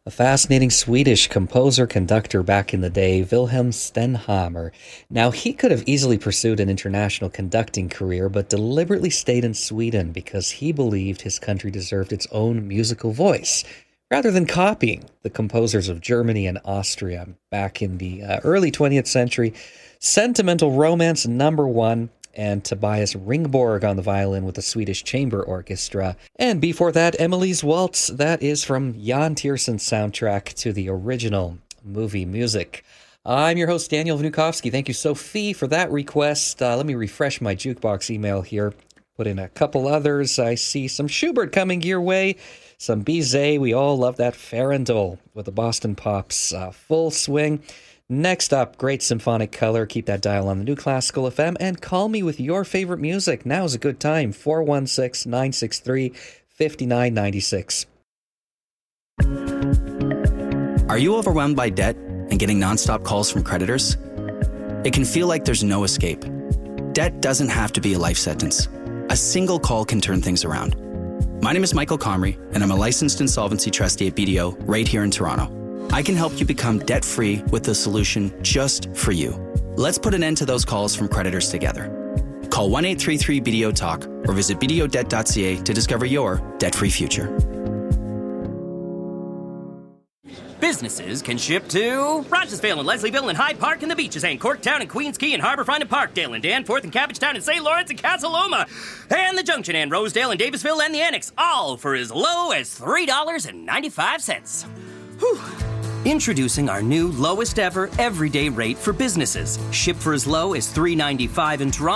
A fascinating Swedish composer conductor back in the day, Wilhelm Stenhammar. Now, he could have easily pursued an international conducting career, but deliberately stayed in Sweden because he believed his country deserved its own musical voice, rather than copying the composers of Germany and Austria back in the early 20th century. Sentimental Romance #1, and Tobias Ringborg on the violin with the Swedish Chamber Orchestra. And before that, Emily's Waltz, that is from Jan Tiersen's soundtrack to the original movie music. I'm your host, Daniel Vnukovsky. Thank you, Sophie, for that request. Let me refresh my jukebox email here. Put in a couple others. I see some Schubert coming your way, some Bizet. We all love that Farandole with the Boston Pops full swing. Next up, great symphonic color. Keep that dial on the New Classical FM and call me with your favorite music. Now is a good time. 416-963-5996. Are you overwhelmed by debt and getting nonstop calls from creditors? It can feel like there's no escape. Debt doesn't have to be a life sentence. A single call can turn things around. My name is Michael Comrie, and I'm a licensed insolvency trustee at BDO right here in Toronto. I can help you become debt-free with a solution just for you. Let's put an end to those calls from creditors together. Call 1-833-BDO-TALK or visit bdodebt.ca to discover your debt-free future. Businesses can ship to Rogersville and Leslieville and Hyde Park and the Beaches and Corktown and Queens Quay and Harbourfront and Parkdale and Danforth and Cabbagetown and St. Lawrence and Casaloma and the Junction and Rosedale and Davisville and the Annex, all for as low as $3.95. Whew. Introducing our new lowest ever everyday rate for businesses. Ship for as low as $3.95 in Toronto.